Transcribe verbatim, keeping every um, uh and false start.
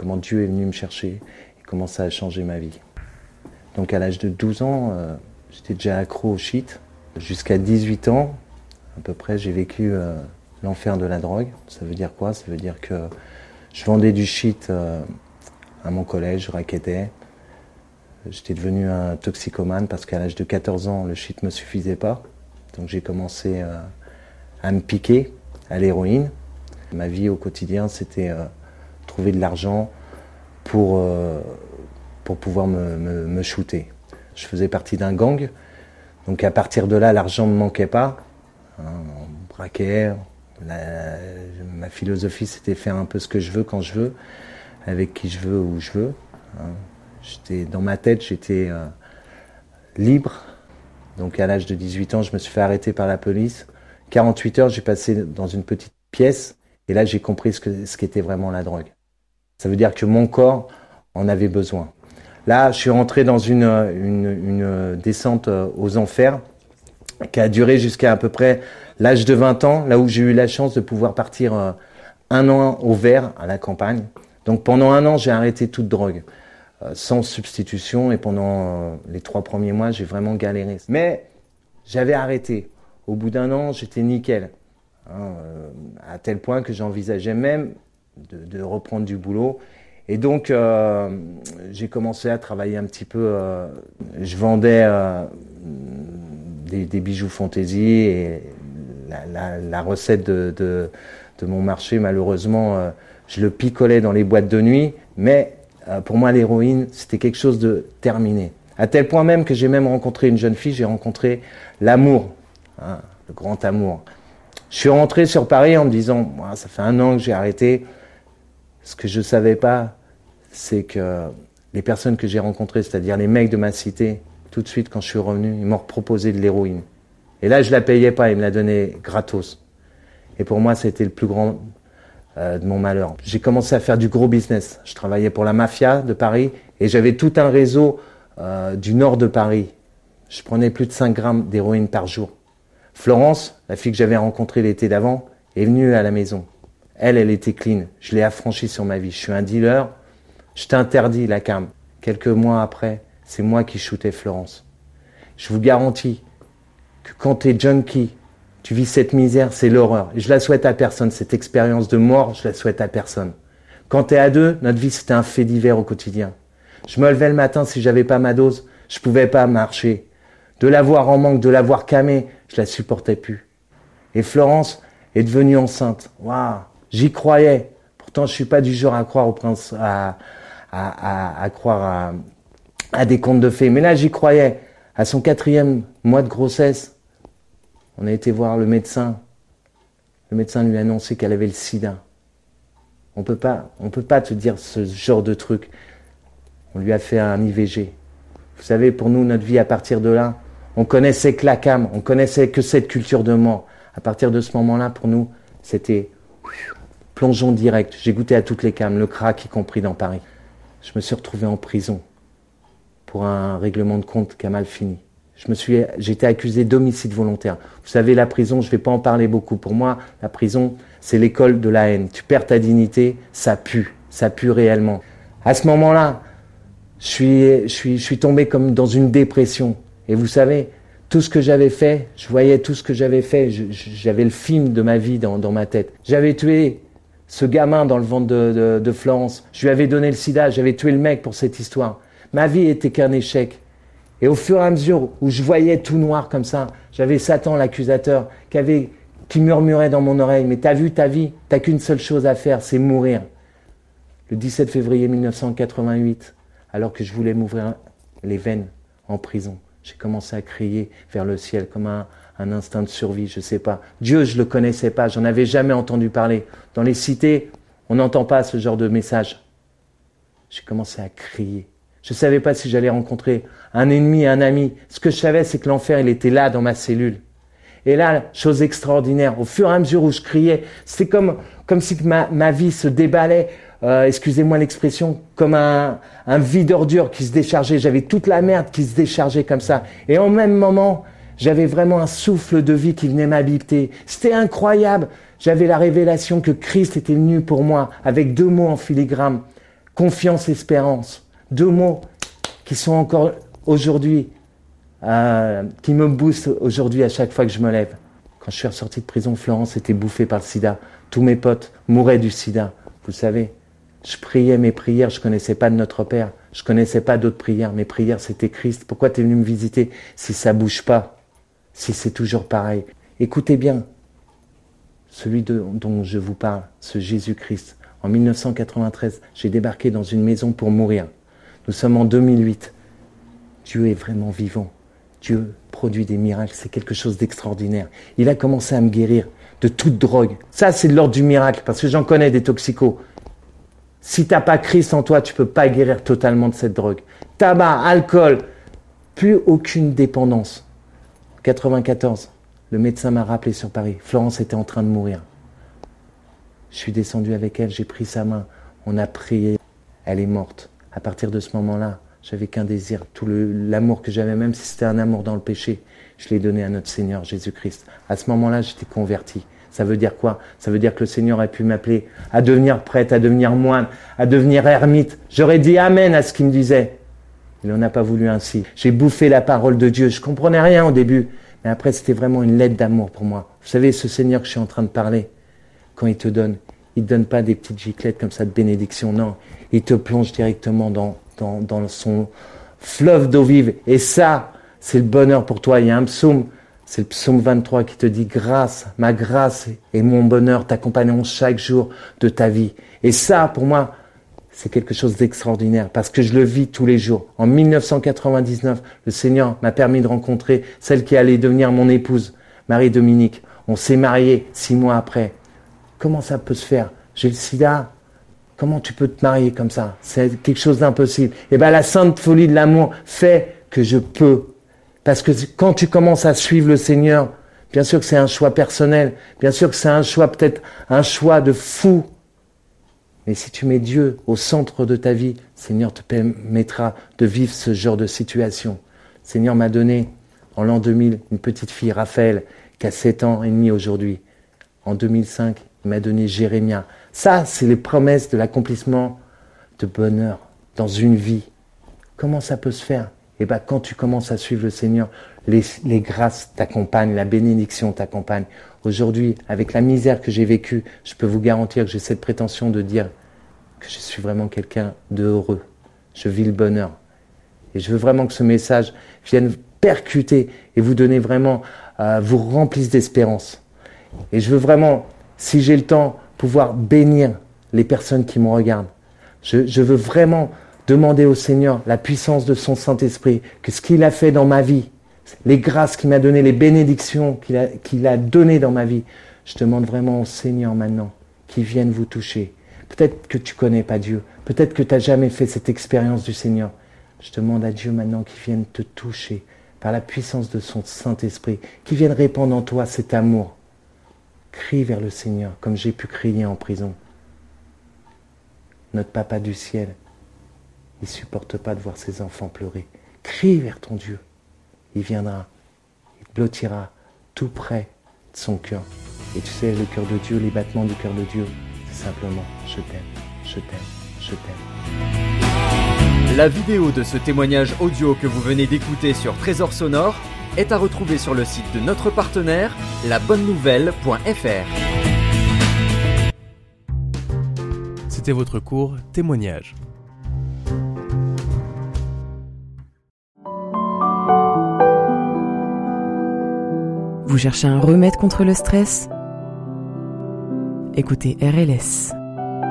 comment Dieu est venu me chercher et comment ça a changé ma vie. Donc à l'âge de douze ans, euh, j'étais déjà accro au shit. Jusqu'à dix-huit ans, à peu près, j'ai vécu euh, l'enfer de la drogue. Ça veut dire quoi? Ça veut dire que je vendais du shit euh, à mon collège, je rackettais. J'étais devenu un toxicomane parce qu'à l'âge de quatorze ans, le shit ne me suffisait pas. Donc j'ai commencé euh, à me piquer à l'héroïne. Ma vie au quotidien, c'était euh, trouver de l'argent pour, euh, pour pouvoir me, me, me shooter. Je faisais partie d'un gang, donc à partir de là, l'argent ne me manquait pas. Hein, on braquait, la, ma philosophie, c'était faire un peu ce que je veux, quand je veux, avec qui je veux, où je veux. Hein. J'étais, dans ma tête, j'étais euh, libre. Donc à l'âge de dix-huit ans, je me suis fait arrêter par la police. quarante-huit heures, j'ai passé dans une petite pièce et là, j'ai compris ce, que, ce qu'était vraiment la drogue. Ça veut dire que mon corps en avait besoin. Là, je suis rentré dans une, une, une descente aux enfers qui a duré jusqu'à à peu près l'âge de vingt ans, là où j'ai eu la chance de pouvoir partir euh, un an au vert à la campagne. Donc pendant un an, j'ai arrêté toute drogue. Euh, sans substitution, et pendant euh, les trois premiers mois, j'ai vraiment galéré. Mais j'avais arrêté. Au bout d'un an, j'étais nickel. Hein, euh, à tel point que j'envisageais même de, de reprendre du boulot. Et donc, euh, j'ai commencé à travailler un petit peu. Euh, je vendais euh, des, des bijoux fantaisie et la, la, la recette de, de, de mon marché, malheureusement, euh, je le picolais dans les boîtes de nuit, mais pour moi, l'héroïne, c'était quelque chose de terminé. À tel point même que j'ai même rencontré une jeune fille, j'ai rencontré l'amour, hein, le grand amour. Je suis rentré sur Paris en me disant, moi, ça fait un an que j'ai arrêté. Ce que je ne savais pas, c'est que les personnes que j'ai rencontrées, c'est-à-dire les mecs de ma cité, tout de suite, quand je suis revenu, ils m'ont proposé de l'héroïne. Et là, je ne la payais pas, ils me la donnaient gratos. Et pour moi, c'était le plus grand de mon malheur. J'ai commencé à faire du gros business. Je travaillais pour la mafia de Paris et j'avais tout un réseau euh, du nord de Paris. Je prenais plus de cinq grammes d'héroïne par jour. Florence, la fille que j'avais rencontrée l'été d'avant, est venue à la maison. Elle, elle était clean. Je l'ai affranchie sur ma vie. Je suis un dealer. Je t'interdis la cam. Quelques mois après, c'est moi qui shootais Florence. Je vous garantis que quand t'es junkie, tu vis cette misère, c'est l'horreur. Et je la souhaite à personne. Cette expérience de mort, je la souhaite à personne. Quand t'es à deux, notre vie, c'était un fait divers au quotidien. Je me levais le matin, si j'avais pas ma dose, je pouvais pas marcher. De la voir en manque, de la voir camée, je la supportais plus. Et Florence est devenue enceinte. Waouh, j'y croyais. Pourtant, je suis pas du genre à croire au prince, à, à, à, à croire à, à des contes de fées. Mais là, j'y croyais. À son quatrième mois de grossesse, on a été voir le médecin. Le médecin lui a annoncé qu'elle avait le sida. On peut pas, on peut pas te dire ce genre de truc. On lui a fait un I V G. Vous savez, pour nous, notre vie, à partir de là, on connaissait que la cam, on connaissait que cette culture de mort. À partir de ce moment-là, pour nous, c'était plongeon direct. J'ai goûté à toutes les cams, le crack y compris dans Paris. Je me suis retrouvé en prison pour un règlement de compte qui a mal fini. Je me suis, j'ai été accusé d'homicide volontaire. Vous savez, la prison, je ne vais pas en parler beaucoup. Pour moi, la prison, c'est l'école de la haine. Tu perds ta dignité, ça pue. Ça pue réellement. À ce moment-là, je suis, je suis, je suis tombé comme dans une dépression. Et vous savez, tout ce que j'avais fait, je voyais tout ce que j'avais fait. Je, j'avais le film de ma vie dans, dans ma tête. J'avais tué ce gamin dans le ventre de, de, de Florence. Je lui avais donné le sida. J'avais tué le mec pour cette histoire. Ma vie était qu'un échec. Et au fur et à mesure où je voyais tout noir comme ça, j'avais Satan, l'accusateur, qui, avait, qui murmurait dans mon oreille, « Mais t'as vu ta vie, t'as qu'une seule chose à faire, c'est mourir. » Le dix-sept février mille neuf cent quatre-vingt-huit, alors que je voulais m'ouvrir les veines en prison, j'ai commencé à crier vers le ciel comme un, un instinct de survie, je sais pas. Dieu, je le connaissais pas, j'en avais jamais entendu parler. Dans les cités, on n'entend pas ce genre de message. J'ai commencé à crier. Je ne savais pas si j'allais rencontrer un ennemi, un ami. Ce que je savais, c'est que l'enfer, il était là dans ma cellule. Et là, chose extraordinaire, au fur et à mesure où je criais, c'était comme, comme si ma, ma vie se déballait, euh, excusez-moi l'expression, comme un, un vide ordure qui se déchargeait. J'avais toute la merde qui se déchargeait comme ça. Et en même moment, j'avais vraiment un souffle de vie qui venait m'habiter. C'était incroyable. J'avais la révélation que Christ était venu pour moi, avec deux mots en filigrane. confiance, espérance. Deux mots qui sont encore aujourd'hui, euh, qui me boostent aujourd'hui à chaque fois que je me lève. Quand je suis ressorti de prison, Florence était bouffée par le sida. Tous mes potes mouraient du sida. Vous savez, je priais mes prières, je ne connaissais pas de Notre Père. Je ne connaissais pas d'autres prières. Mes prières, c'était Christ. Pourquoi tu es venu me visiter si ça ne bouge pas? Si c'est toujours pareil? Écoutez bien, celui de, dont je vous parle, ce Jésus-Christ. En mille neuf cent quatre-vingt-treize, j'ai débarqué dans une maison pour mourir. Nous sommes en deux mille huit. Dieu est vraiment vivant. Dieu produit des miracles, c'est quelque chose d'extraordinaire. Il a commencé à me guérir de toute drogue. Ça, c'est de l'ordre du miracle, parce que j'en connais des toxicos. Si tu n'as pas Christ en toi, tu ne peux pas guérir totalement de cette drogue. Tabac, alcool, plus aucune dépendance. En quatre-vingt-quatorze, le médecin m'a rappelé sur Paris. Florence était en train de mourir. Je suis descendu avec elle, j'ai pris sa main, on a prié. Elle est morte. À partir de ce moment-là, j'avais qu'un désir. Tout le, l'amour que j'avais, même si c'était un amour dans le péché, je l'ai donné à notre Seigneur Jésus-Christ. À ce moment-là, j'étais converti. Ça veut dire quoi? Ça veut dire que le Seigneur a pu m'appeler à devenir prêtre, à devenir moine, à devenir ermite. J'aurais dit Amen à ce qu'il me disait. Il n'en a pas voulu ainsi. J'ai bouffé la parole de Dieu. Je ne comprenais rien au début. Mais après, c'était vraiment une lettre d'amour pour moi. Vous savez, ce Seigneur que je suis en train de parler, quand il te donne, il ne te donne pas des petites giclettes comme ça de bénédiction. Non, il te plonge directement dans, dans, dans son fleuve d'eau vive. Et ça, c'est le bonheur pour toi. Il y a un psaume, c'est le psaume vingt-trois qui te dit « Grâce, ma grâce et mon bonheur t'accompagneront chaque jour de ta vie. » Et ça, pour moi, c'est quelque chose d'extraordinaire parce que je le vis tous les jours. En mille neuf cent quatre-vingt-dix-neuf, le Seigneur m'a permis de rencontrer celle qui allait devenir mon épouse, Marie-Dominique. On s'est mariés six mois après. Comment ça peut se faire? J'ai le sida. Comment tu peux te marier comme ça? C'est quelque chose d'impossible. Et bien la sainte folie de l'amour fait que je peux. Parce que quand tu commences à suivre le Seigneur, bien sûr que c'est un choix personnel. Bien sûr que c'est un choix, peut-être un choix de fou. Mais si tu mets Dieu au centre de ta vie, le Seigneur te permettra de vivre ce genre de situation. Le Seigneur m'a donné, en l'an deux mille, une petite fille, Raphaël, qui a sept ans et demi aujourd'hui. En deux mille cinq, il m'a donné Jérémia. Ça, c'est les promesses de l'accomplissement de bonheur dans une vie. Comment ça peut se faire? Eh bien, quand tu commences à suivre le Seigneur, les, les grâces t'accompagnent, la bénédiction t'accompagne. Aujourd'hui, avec la misère que j'ai vécue, je peux vous garantir que j'ai cette prétention de dire que je suis vraiment quelqu'un de heureux. Je vis le bonheur. Et je veux vraiment que ce message vienne percuter et vous donner vraiment, euh, vous remplisse d'espérance. Et je veux vraiment, si j'ai le temps, pouvoir bénir les personnes qui me regardent. Je, je veux vraiment demander au Seigneur la puissance de son Saint-Esprit, que ce qu'il a fait dans ma vie, les grâces qu'il m'a données, les bénédictions qu'il a, qu'il a données dans ma vie, je demande vraiment au Seigneur maintenant qu'il vienne vous toucher. Peut-être que tu ne connais pas Dieu, peut-être que tu n'as jamais fait cette expérience du Seigneur. Je demande à Dieu maintenant qu'il vienne te toucher par la puissance de son Saint-Esprit, qu'il vienne répandre en toi cet amour. Crie vers le Seigneur, comme j'ai pu crier en prison. Notre Papa du ciel, il ne supporte pas de voir ses enfants pleurer. Crie vers ton Dieu. Il viendra, il te blottira tout près de son cœur. Et tu sais, le cœur de Dieu, les battements du cœur de Dieu, c'est simplement « je t'aime, je t'aime, je t'aime ». La vidéo de ce témoignage audio que vous venez d'écouter sur Trésor Sonore est à retrouver sur le site de notre partenaire, la bonne nouvelle point f r. C'était votre cours Témoignage. Vous cherchez un remède contre le stress? Écoutez R L S.